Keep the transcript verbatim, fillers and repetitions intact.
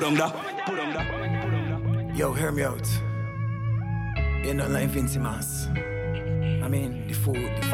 put on that, put on that. Yo, hear me out. You're not like Vincy Mas. I mean, the food, the